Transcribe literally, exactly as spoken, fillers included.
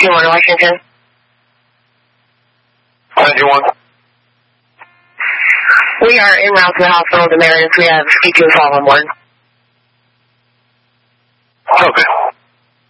fifty-one Washington. ninety-one. We are en route to the hospital to Meredith. We have speech and fall on board. Okay.